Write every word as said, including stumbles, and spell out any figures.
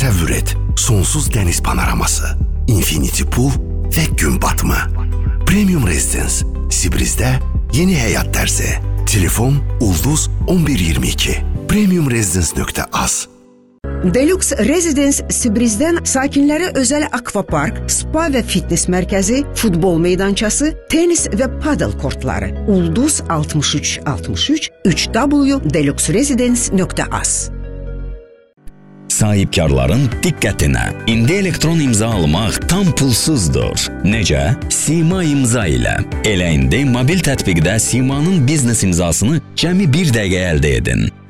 Təsəvvür et, sonsuz dəniz panoraması, infinity pool və gün batımı. Premium Residence, Sibriz'də yeni həyat tərzi. Telefon Ulduz on bir iyirmi iki. premium residence nöqtə az. Deluxe Residence Sibriz'dən sakinlərə özəl akvapark, spa və fitness mərkəzi, futbol meydançası, tenis və padel kortları. Ulduz altmış üç altmış üç üç w deluxe residence nöqtə az. Sahibkarların diqqətinə. İndi elektron imza almaq tam pulsuzdur. Necə? Sima imza ilə. Elə indi mobil tətbiqdə Sima'nın biznes imzasını cəmi bir dəqiqə əldə edin.